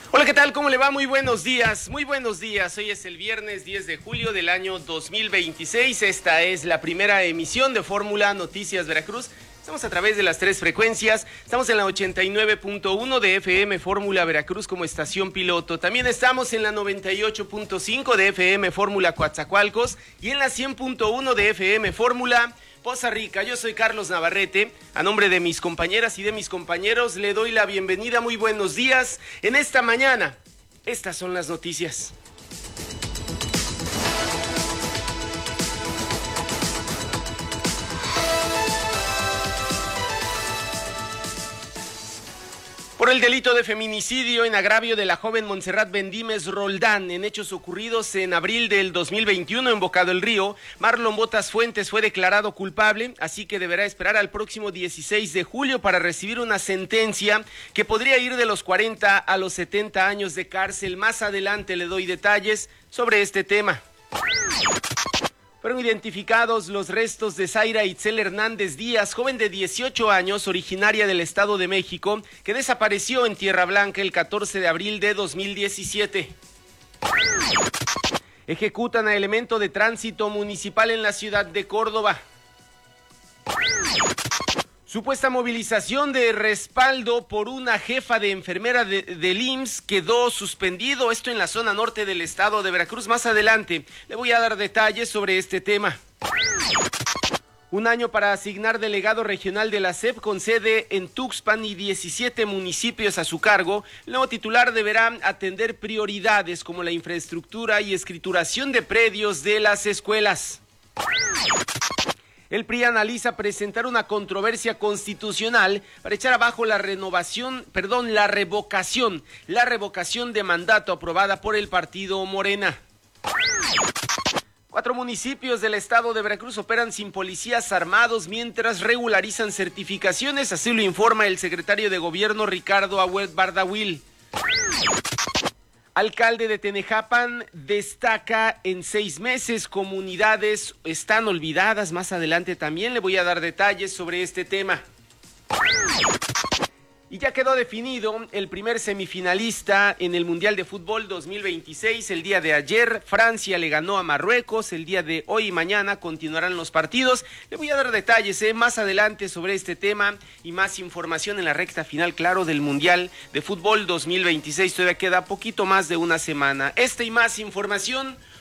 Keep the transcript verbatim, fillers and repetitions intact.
Hola, ¿qué tal? ¿Cómo le va? Muy buenos días, muy buenos días. Hoy es el viernes diez de julio del año dos mil veintiséis. Esta es la primera emisión de Fórmula Noticias Veracruz. Estamos a través de las tres frecuencias. Estamos en la ochenta y nueve punto uno de F M Fórmula Veracruz como estación piloto. También estamos en la noventa y ocho punto cinco de F M Fórmula Coatzacoalcos y en la cien punto uno de F M Fórmula Poza Rica. Yo soy Carlos Navarrete. A nombre de mis compañeras y de mis compañeros le doy la bienvenida. Muy buenos días. En esta mañana, estas son las noticias. Por el delito de feminicidio en agravio de la joven Montserrat Bendímez Roldán, en hechos ocurridos en abril del dos mil veintiuno en Boca del Río, Marlon Botas Fuentes fue declarado culpable, así que deberá esperar al próximo dieciséis de julio para recibir una sentencia que podría ir de los cuarenta a los setenta años de cárcel. Más adelante le doy detalles sobre este tema. Fueron identificados los restos de Zaira Itzel Hernández Díaz, joven de dieciocho años, originaria del Estado de México, que desapareció en Tierra Blanca el catorce de abril de dos mil diecisiete. Ejecutan a elemento de tránsito municipal en la ciudad de Córdoba. Supuesta movilización de respaldo por una jefa de enfermera de, del I M S S quedó suspendido, esto en la zona norte del estado de Veracruz. Más adelante le voy a dar detalles sobre este tema. Un año para asignar delegado regional de la S E P con sede en Tuxpan y diecisiete municipios a su cargo. El nuevo titular deberá atender prioridades como la infraestructura y escrituración de predios de las escuelas. El P R I analiza presentar una controversia constitucional para echar abajo la renovación, perdón, la revocación, la revocación de mandato aprobada por el partido Morena. Cuatro municipios del estado de Veracruz operan sin policías armados mientras regularizan certificaciones, así lo informa el secretario de Gobierno Ricardo Agüed Bardawil. Alcalde de Tenejapan destaca en seis meses comunidades están olvidadas. Más adelante también le voy a dar detalles sobre este tema. Y ya quedó definido el primer semifinalista en el Mundial de Fútbol dos mil veintiséis. El día de ayer Francia le ganó a Marruecos. El día de hoy y mañana continuarán los partidos. Le voy a dar detalles eh, más adelante sobre este tema y más información en la recta final, claro, del Mundial de Fútbol dos mil veintiséis. Todavía queda poquito más de una semana. Esta y más información